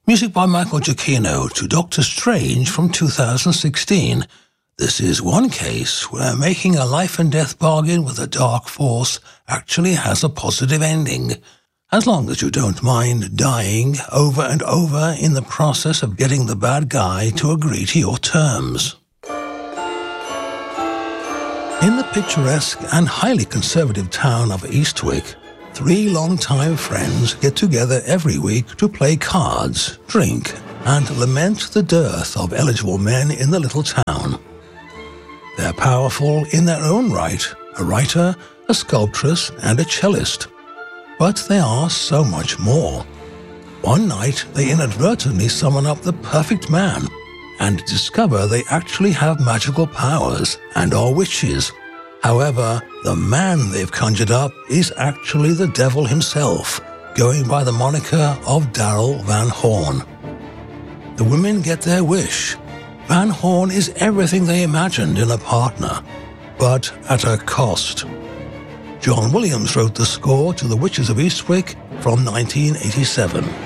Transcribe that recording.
Music by Michael Giacchino to Doctor Strange from 2016. This is one case where making a life and death bargain with a dark force actually has a positive ending, as long as you don't mind dying over and over in the process of getting the bad guy to agree to your terms. In the picturesque and highly conservative town of Eastwick, 3 longtime friends get together every week to play cards, drink, and lament the dearth of eligible men in the little town. They're powerful in their own right, a writer, a sculptress, and a cellist. But they are so much more. One night, they inadvertently summon up the perfect man and discover they actually have magical powers and are witches. However, the man they've conjured up is actually the devil himself, going by the moniker of Daryl Van Horn. The women get their wish. Van Horn is everything they imagined in a partner, but at a cost. John Williams wrote the score to The Witches of Eastwick from 1987.